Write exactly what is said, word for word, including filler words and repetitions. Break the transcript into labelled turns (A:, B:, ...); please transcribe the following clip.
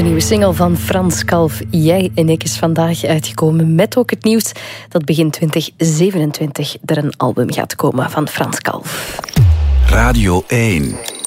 A: nieuwe single van Frans Kalf, Jij en ik, is vandaag uitgekomen. Met ook het nieuws dat begin twintig zevenentwintig er een album gaat komen van Frans Kalf.
B: Radio één.